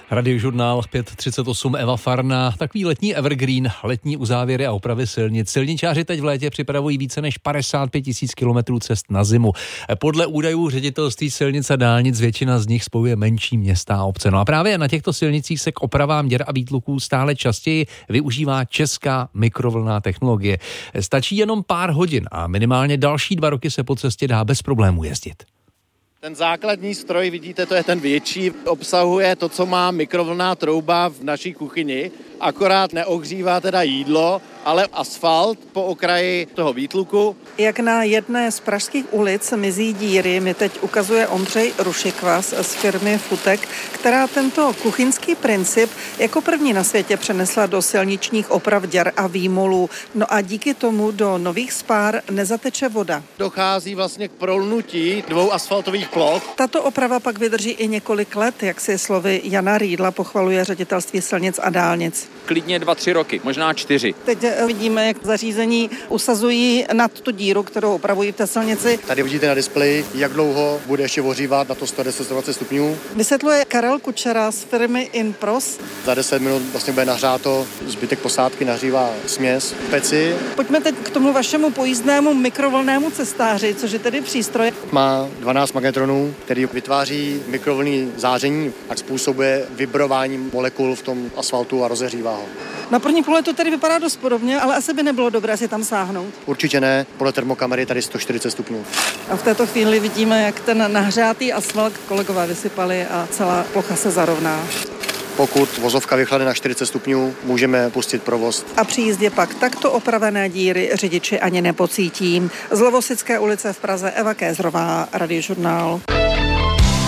Radiožurnál 5:38, Eva Farná, takový letní evergreen, letní uzávěry a opravy silnic. Silničáři teď v létě připravují více než 55 000 kilometrů cest na zimu. Podle údajů Ředitelství silnic a dálnic většina z nich spojuje menší města a obce. No a právě na těchto silnicích se k opravám děr a výtluků stále častěji využívá česká mikrovlnná technologie. Stačí jenom pár hodin a minimálně další 2 roky se po cestě dá bez problémů jezdit. Ten základní stroj, vidíte, to je ten větší, obsahuje to, co má mikrovlnná trouba v naší kuchyni, akorát neohřívá teda jídlo, ale asfalt po okraji toho výtluku. Jak na jedné z pražských ulic mizí díry, mi teď ukazuje Ondřej Rušikvas z firmy Futek, která tento kuchyňský princip jako první na světě přenesla do silničních oprav děr a výmolů. No a díky tomu do nových spár nezateče voda. Dochází vlastně k prolnutí 2 asfaltových ploch. Tato oprava pak vydrží i několik let, jak si slovy Jana Rýdla pochvaluje Ředitelství silnic a dálnic. Klidně 2-3 roky, možná 4. Teď vidíme, jak zařízení usazují nad tu díru, kterou opravují v té silnici. Tady vidíte na displeji, jak dlouho bude ještě ohřívat na to 110 stupňů. Vysvětluje Karel Kučera z firmy Inpros. Za 10 minut vlastně bude nahřáto, zbytek posádky nahřívá směs v peci. Pojďme teď k tomu vašemu pojízdnému mikrovlnnému cestáři, což je tedy přístroj. Má 12 magnetronů, který vytváří mikrovlnný záření a způsobuje vibrování molekul v tom asfaltu a rozehřívá ho. Na první pohled to tedy vypadá dost podobně, ale asi by nebylo dobré si tam sáhnout. Určitě ne, podle termokamery je tady 140 stupňů. A v této chvíli vidíme, jak ten nahřátý asfalt kolegové vysypali a celá plocha se zarovná. Pokud vozovka vychlade na 40 stupňů, můžeme pustit provoz. A při jízdě pak takto opravené díry řidiči ani nepocítí. Z Lovosické ulice v Praze Eva Kézrová, Radiožurnál.